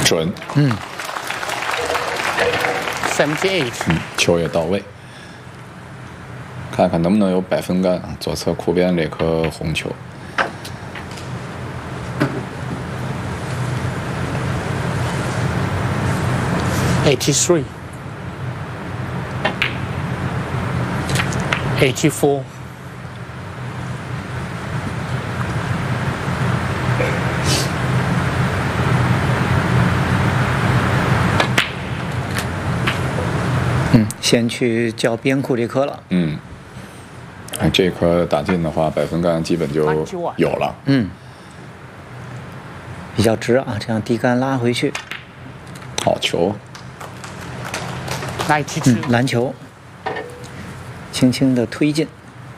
准。 78。 球也到位。看看能不能有100分杆啊！左侧库边这颗红球。 83。84。 先去叫边库这颗了。 这颗打进的话，100分杆基本就有了。 比较直啊，这样低杆拉回去。 好球。 92。 篮球，轻轻的推进。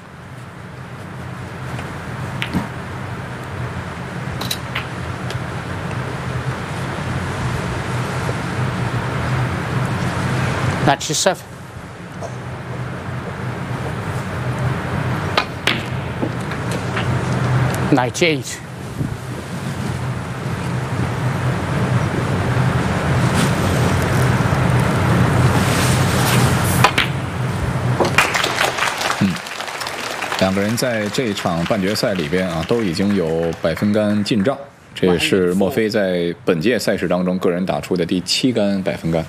97。98。 两个人在这场半决赛里边啊，都已经有100分杆进账，这也是墨菲在本届赛事当中个人打出的第7杆100分杆。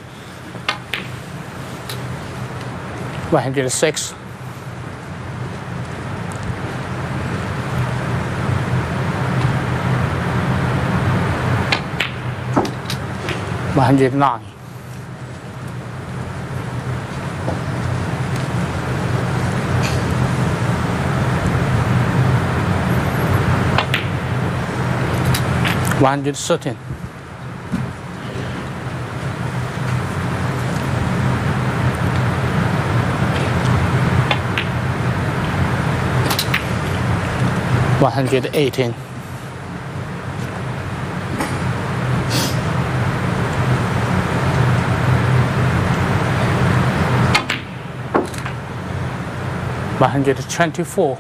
106。109。113。118。 124.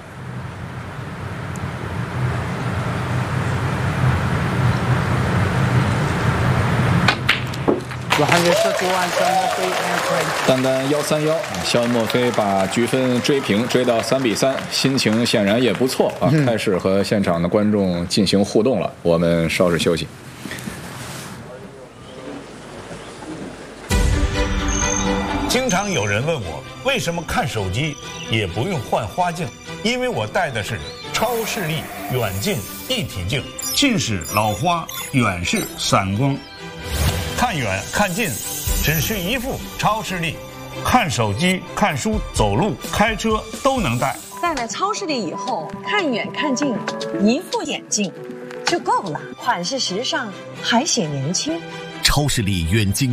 单单131，肖恩·墨菲把局分追平，追到3-3，心情显然也不错啊。开始和现场的观众进行互动了，我们稍事休息。 经常有人问我，为什么看手机也不用换花镜？因为我戴的是超视力远近一体镜，近视老花，远视散光，看远看近只需一副超视力，看手机、看书、走路、开车都能戴。 戴了超视力以后，看远看近，一副眼镜就够了，款式时尚，还显年轻。 超视力远近